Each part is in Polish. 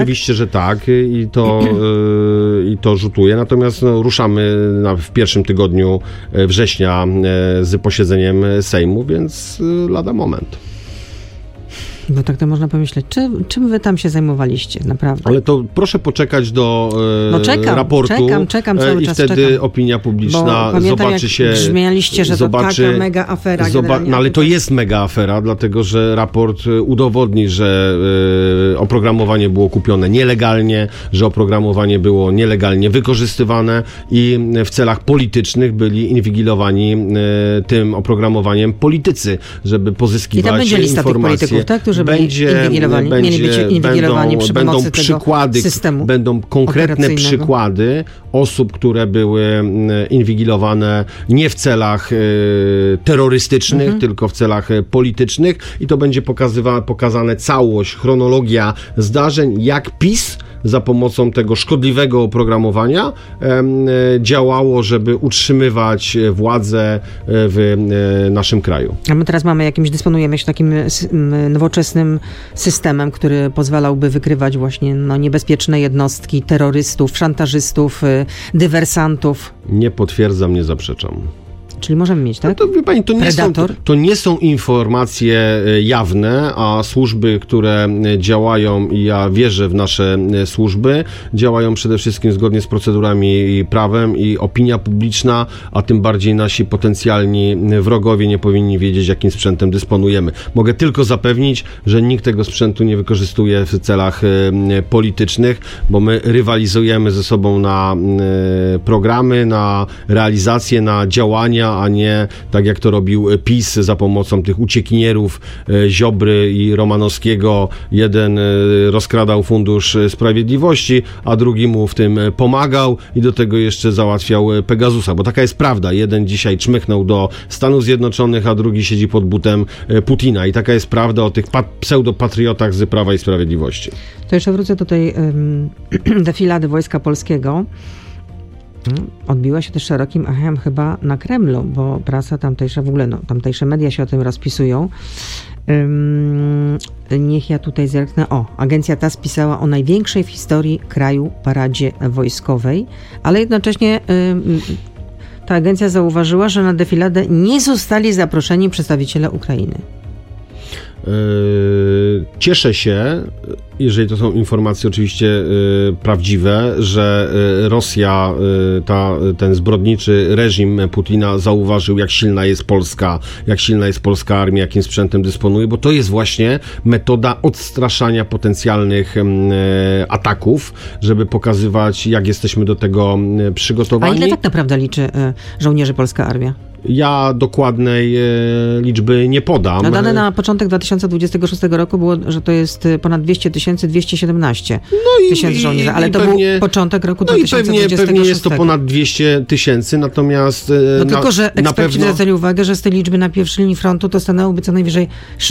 Oczywiście, że tak i to rzutuje, natomiast ruszamy w pierwszym tygodniu września z posiedzeniem Sejmu, więc lada moment. Bo tak to można pomyśleć, czym wy tam się zajmowaliście, naprawdę? Ale to proszę poczekać do raportu czekam cały i czas, wtedy opinia publiczna zobaczy się... Brzmialiście, że to taka mega afera. No ale to jest mega afera, dlatego że raport udowodni, że oprogramowanie było kupione nielegalnie, że oprogramowanie było nielegalnie wykorzystywane i w celach politycznych byli inwigilowani tym oprogramowaniem politycy, żeby pozyskiwać informacje. I tam będzie lista tych polityków, tak? Którzy mieli być inwigilowani przy pomocy przykłady, tego systemu. Będą konkretne przykłady osób, które były inwigilowane nie w celach terrorystycznych, tylko w celach politycznych i to będzie pokazane całość, chronologia zdarzeń, jak PiS za pomocą tego szkodliwego oprogramowania działało, żeby utrzymywać władzę w naszym kraju. A my teraz dysponujemy się takim nowoczesnym systemem, który pozwalałby wykrywać właśnie niebezpieczne jednostki, terrorystów, szantażystów, dywersantów. Nie potwierdzam, nie zaprzeczam. Czyli możemy mieć, tak? No to wie pani, to nie są informacje jawne, a służby, które działają, i ja wierzę w nasze służby, działają przede wszystkim zgodnie z procedurami i prawem i opinia publiczna, a tym bardziej nasi potencjalni wrogowie nie powinni wiedzieć, jakim sprzętem dysponujemy. Mogę tylko zapewnić, że nikt tego sprzętu nie wykorzystuje w celach politycznych, bo my rywalizujemy ze sobą na programy, na realizacje, na działania, a nie tak jak to robił PiS za pomocą tych uciekinierów Ziobry i Romanowskiego. Jeden rozkradał Fundusz Sprawiedliwości, a drugi mu w tym pomagał i do tego jeszcze załatwiał Pegasusa, bo taka jest prawda. Jeden dzisiaj czmychnął do Stanów Zjednoczonych, a drugi siedzi pod butem Putina i taka jest prawda o tych pseudopatriotach z Prawa i Sprawiedliwości. To jeszcze wrócę do tej defilady Wojska Polskiego. Odbiła się też szerokim echem chyba na Kremlu, bo prasa tamtejsza, w ogóle tamtejsze media się o tym rozpisują. Niech ja tutaj zerknę. Agencja TASS pisała o największej w historii kraju paradzie wojskowej, ale jednocześnie ta agencja zauważyła, że na defiladę nie zostali zaproszeni przedstawiciele Ukrainy. Cieszę się, jeżeli to są informacje oczywiście prawdziwe, że Rosja, ten zbrodniczy reżim Putina zauważył, jak silna jest polska armia, jakim sprzętem dysponuje, bo to jest właśnie metoda odstraszania potencjalnych ataków, żeby pokazywać, jak jesteśmy do tego przygotowani. A ile tak naprawdę liczy żołnierzy polska armia? Ja dokładnej liczby nie podam. Dane na początek 2026 roku było, że to jest ponad 217 tysięcy żołnierzy, ale to był początek roku 2026. Pewnie jest to ponad 200 tysięcy, natomiast tylko, że eksperci zwracali uwagę, że z tej liczby na pierwszej linii frontu to stanęłoby co najwyżej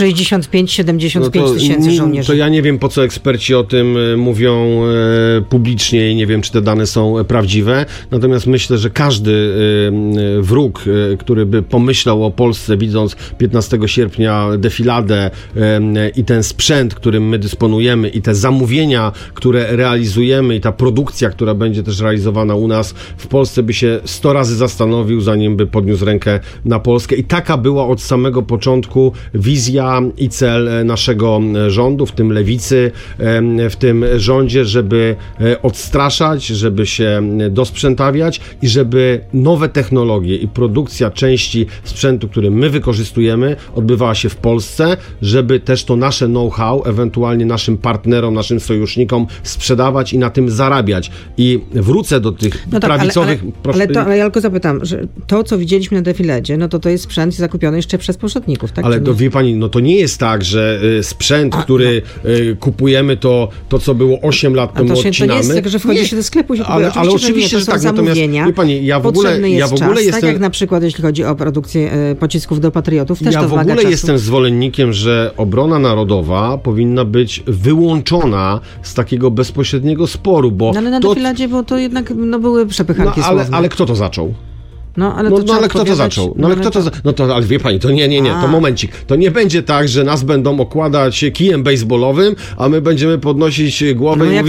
65-75 tysięcy żołnierzy. To ja nie wiem, po co eksperci o tym mówią publicznie i nie wiem, czy te dane są prawdziwe, natomiast myślę, że każdy wróg, który by pomyślał o Polsce, widząc 15 sierpnia defiladę i ten sprzęt, którym my dysponujemy i te zamówienia, które realizujemy i ta produkcja, która będzie też realizowana u nas w Polsce, by się 100 razy zastanowił, zanim by podniósł rękę na Polskę. I taka była od samego początku wizja i cel naszego rządu, w tym lewicy, w tym rządzie, żeby odstraszać, żeby się dosprzętawiać i żeby nowe technologie i produkcja części sprzętu, który my wykorzystujemy, odbywała się w Polsce, żeby też to nasze know-how ewentualnie naszym partnerom, naszym sojusznikom sprzedawać i na tym zarabiać. I wrócę do tych prawicowych... Ale ja tylko zapytam, że to, co widzieliśmy na defiladzie, to jest sprzęt zakupiony jeszcze przez poprzedników, tak? Ale to wie pani, to nie jest tak, że sprzęt, który kupujemy, to co było 8 lat temu odcinamy. To nie jest tak, że wchodzi się do sklepu i się kupuje. Ale oczywiście, że tak. Natomiast, wie pani, ja w ogóle jestem... Tak jak na przykład, jeśli chodzi o produkcję pocisków do patriotów, też to wymaga czasu. Ja w ogóle jestem zwolennikiem, że obrona narodowa powinna być wyłączona z takiego bezpośredniego sporu, bo... ale na defiladzie, bo to jednak były przepychanki słowne. Ale kto to zaczął? ale kto to zaczął? Ale wie pani, to nie, to momencik. To nie będzie tak, że nas będą okładać kijem baseballowym, a my będziemy podnosić głowę i mówić,